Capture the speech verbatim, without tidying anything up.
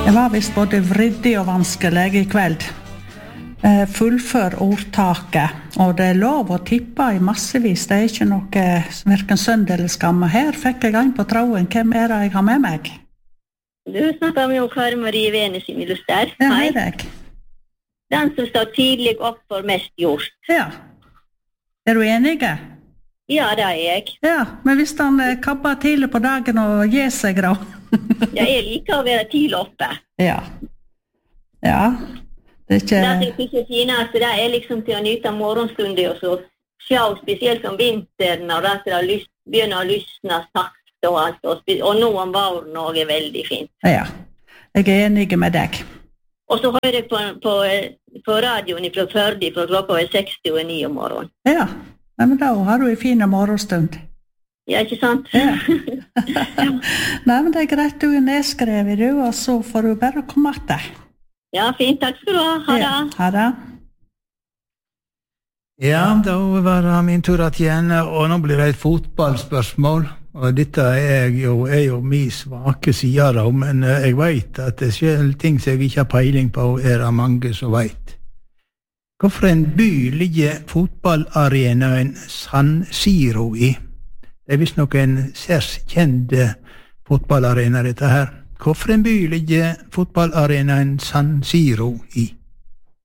Det var visst både vriddig og vanskelig I kveld. Eh, fullfør ordtaket, og det er lov å tippe I massevis. Det er ikke noe hverken synd eller skam. Her fikk jeg en på tråden. Hvem er det jeg har med meg? Du snakker med Kari Marie Vene sin illuster. Ja, hei deg. Den som står tidlig opp for mest gjort. Ja. Er du enige? Ja, det er jeg. Ja, men hvis han eh, kabber tidlig på dagen og gir seg da? Ja, jeg liker å være tidlig oppe. Ja. Ja. Det er ikke... Det er ikke finest, det er liksom til å nyte morgenstunder og så se, spesielt om vinteren, og det er lys, begynner å lysne sakte og alt, og, og nå om våren også er veldig fint. Ja, jeg er enig med deg. Og så hører jeg på, på, på radioen fra Førde, fra klokka er seksti og ni om morgenen. Ja, men da har du en fin morgenstund. Ja, ikke sant? Ja. Nei, men det er greit, du er nedskrevet, du, og så får du bare komme etter. Ja, fint, takk skal du ha. Ha det. Ja, ha det. Ja, da var det min tur igjen, og nå blir det et fotballspørsmål. Og dette er jo, er jo min svake side da, men jeg vet at det skjer ting som jeg ikke har peiling på, er det mange som vet. Hvorfor en by ligger fotballarenaen San Siro I? Det er visst nok en særs kjent fotballarena dette her. Hvorfor en by ligger fotballarenaen San Siro I?